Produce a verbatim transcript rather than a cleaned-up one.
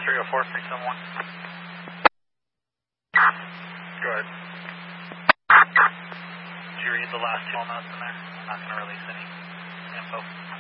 three oh four, three seven one. Go ahead. Did you read the last two notes in there? I'm not going to release any info.